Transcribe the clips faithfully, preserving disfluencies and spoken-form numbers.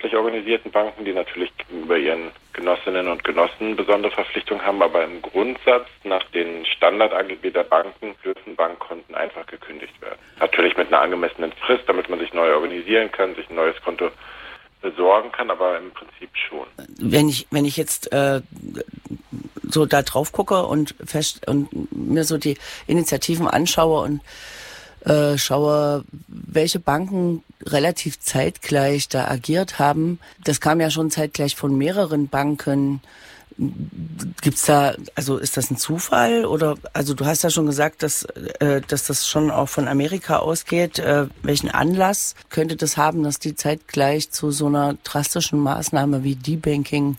gewerblich organisierten Banken, die natürlich gegenüber ihren Genossinnen und Genossen besondere Verpflichtungen haben, aber im Grundsatz nach den Standard-A G B der Banken dürfen Bankkonten einfach gekündigt werden. Natürlich mit einer angemessenen Frist, damit man sich neu organisieren kann, sich ein neues Konto besorgen kann, aber im Prinzip schon. Wenn ich wenn ich jetzt äh, so da drauf gucke und fest und mir so die Initiativen anschaue und äh, schaue, welche Banken relativ zeitgleich da agiert haben, das kam ja schon zeitgleich von mehreren Banken. Gibt's da, also ist das ein Zufall oder, also du hast ja schon gesagt, dass, äh, dass das schon auch von Amerika ausgeht. Äh, welchen Anlass könnte das haben, dass die zeitgleich zu so einer drastischen Maßnahme wie Debanking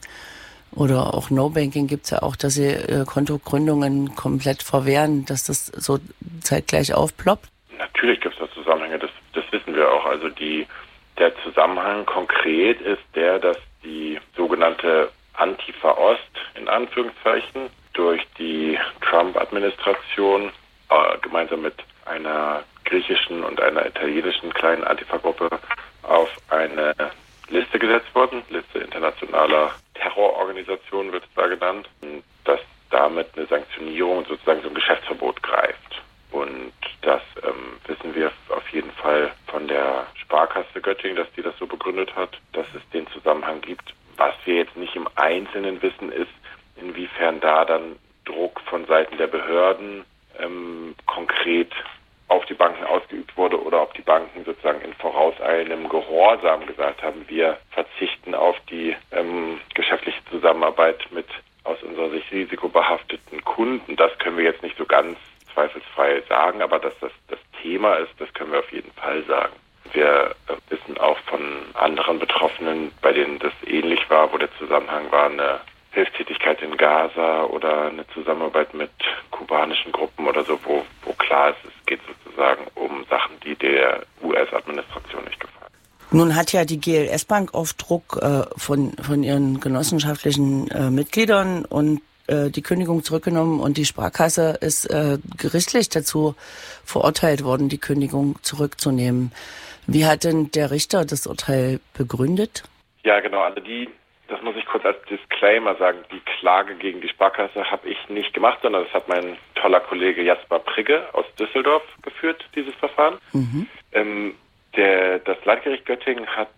oder auch No-Banking gibt's ja auch, dass sie äh, Kontogründungen komplett verwehren, dass das so zeitgleich aufploppt? Natürlich gibt es da Zusammenhänge, das, das wissen wir auch. Also die, der Zusammenhang konkret ist der, dass die sogenannte Antifa-Ost in Anführungszeichen durch die Trump-Administration äh, gemeinsam mit einer griechischen und einer italienischen kleinen Antifa-Gruppe auf eine Liste gesetzt worden, Liste internationaler Terrororganisationen wird es da genannt, und dass damit eine Sanktionierung, sozusagen so ein Geschäftsverbot greift. Und das ähm, wissen wir auf jeden Fall von der Sparkasse Göttingen, dass die das so begründet hat, dass es den Zusammenhang gibt. Was wir jetzt nicht im Einzelnen wissen, ist, inwiefern da dann Druck von Seiten der Behörden ähm, konkret auf die Banken ausgeübt wurde oder ob die Banken sozusagen in vorauseilendem Gehorsam gesagt haben, wir verzichten auf die ähm, geschäftliche Zusammenarbeit mit aus unserer Sicht risikobehafteten Kunden. Das können wir jetzt nicht so ganz zweifelsfrei sagen, aber dass das das Thema ist, das können wir auf jeden Fall sagen. Wir wissen auch von anderen Betroffenen, bei denen das ähnlich war, wo der Zusammenhang war, eine Hilfstätigkeit in Gaza oder eine Zusammenarbeit mit kubanischen Gruppen oder so, wo, wo klar ist, es geht sozusagen um Sachen, die der U S-Administration nicht gefallen. Nun hat ja die G L S-Bank auf Druck äh, von, von ihren genossenschaftlichen äh, Mitgliedern und äh, die Kündigung zurückgenommen und die Sparkasse ist äh, gerichtlich dazu verurteilt worden, die Kündigung zurückzunehmen. Wie hat denn der Richter das Urteil begründet? Ja, genau. Also die, das muss ich kurz als Disclaimer sagen, die Klage gegen die Sparkasse habe ich nicht gemacht, sondern das hat mein toller Kollege Jasper Prigge aus Düsseldorf geführt, dieses Verfahren. Mhm. Ähm, der, das Landgericht Göttingen hat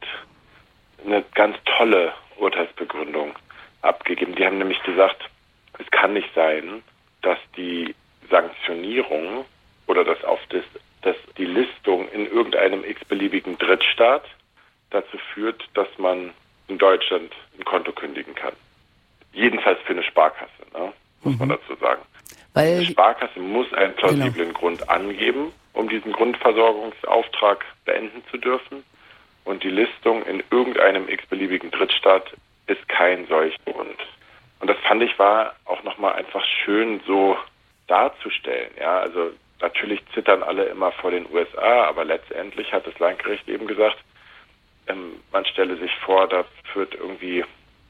eine ganz tolle Urteilsbegründung abgegeben. Die haben nämlich gesagt, es kann nicht sein, dass die Sanktionierung oder das auf das dass die Listung in irgendeinem x-beliebigen Drittstaat dazu führt, dass man in Deutschland ein Konto kündigen kann. Jedenfalls für eine Sparkasse, ne? muss mhm. man dazu sagen. Weil eine Sparkasse muss einen plausiblen genau. Grund angeben, um diesen Grundversorgungsauftrag beenden zu dürfen. Und die Listung in irgendeinem x-beliebigen Drittstaat ist kein solcher Grund. Und das fand ich war auch nochmal einfach schön so darzustellen. Ja, also natürlich zittern alle immer vor den U S A, aber letztendlich hat das Landgericht eben gesagt, ähm, man stelle sich vor, da wird irgendwie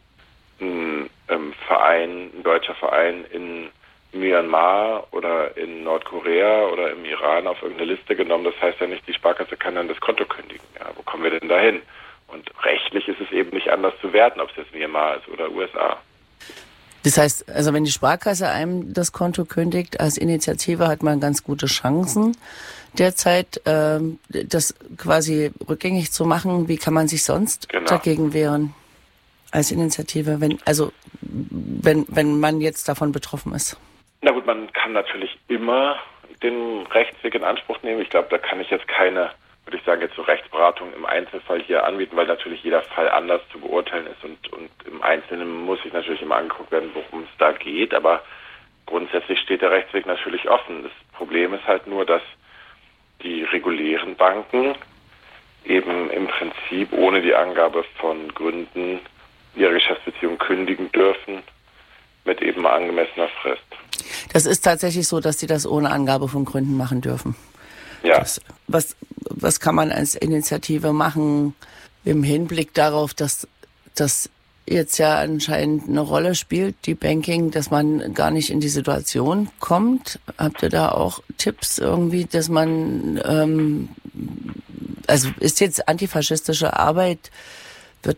ein ähm, Verein, ein deutscher Verein in Myanmar oder in Nordkorea oder im Iran auf irgendeine Liste genommen. Das heißt ja nicht, die Sparkasse kann dann das Konto kündigen. Ja, wo kommen wir denn da hin? Und rechtlich ist es eben nicht anders zu werten, ob es jetzt Myanmar ist oder U S A. Das heißt, also wenn die Sparkasse einem das Konto kündigt, als Initiative hat man ganz gute Chancen derzeit, ähm, das quasi rückgängig zu machen. Wie kann man sich sonst genau. dagegen wehren als Initiative, wenn also wenn wenn man jetzt davon betroffen ist? Na gut, man kann natürlich immer den Rechtsweg in Anspruch nehmen. Ich glaube, da kann ich jetzt keine, würde ich sagen, jetzt so Rechtsberatung im Einzelfall hier anbieten, weil natürlich jeder Fall anders zu beurteilen ist und, und im Einzelnen muss sich natürlich immer angeguckt werden, worum es da geht, aber grundsätzlich steht der Rechtsweg natürlich offen. Das Problem ist halt nur, dass die regulären Banken eben im Prinzip ohne die Angabe von Gründen ihre Geschäftsbeziehung kündigen dürfen mit eben angemessener Frist. Das ist tatsächlich so, dass sie das ohne Angabe von Gründen machen dürfen. Ja. Das, was, was kann man als Initiative machen im Hinblick darauf, dass das jetzt ja anscheinend eine Rolle spielt, die Banking, dass man gar nicht in die Situation kommt? Habt ihr da auch Tipps irgendwie, dass man, ähm, also ist jetzt antifaschistische Arbeit